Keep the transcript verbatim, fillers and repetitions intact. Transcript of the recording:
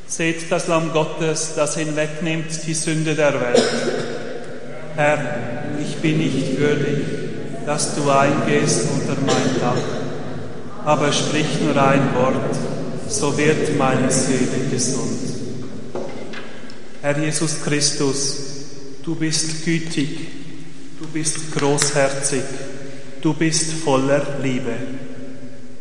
Seht das Lamm Gottes, das hinwegnimmt die Sünde der Welt. Herr, ich bin nicht würdig, dass du eingehst unter mein Dach, aber sprich nur ein Wort, so wird meine Seele gesund. Herr Jesus Christus, du bist gütig, du bist großherzig, du bist voller Liebe.